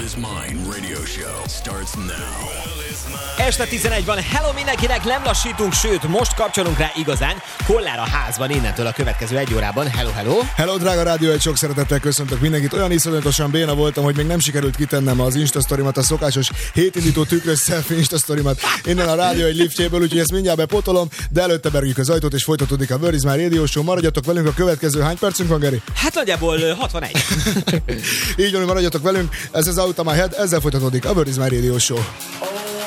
is Mine radio show starts now. Este 11 van, hello mindenkinek, nem lassítunk, sőt, most kapcsolunk rá igazán. Kollár a házban innentől a következő egy órában. Hello, hello! Hello, drága rádió, egy sok szeretettel köszöntök mindenkit. Olyan iszonyatosan béna voltam, hogy még nem sikerült kitennem az Instasztorimat, a szokásos hétindító tükrös selfie Instasztorimat innen a rádió egy liftjéből, úgyhogy ezt mindjárt bepotolom, de előtte berüljük az ajtót, és folytatódik a Where is My Radio Show. Maradjatok velünk, a következő hány percünk van, Geri? Hát nagyjából 61. Így van, hogy maradjatok velünk, ez az Out of My Head, ezzel folytatódik a Where is My Radio Show.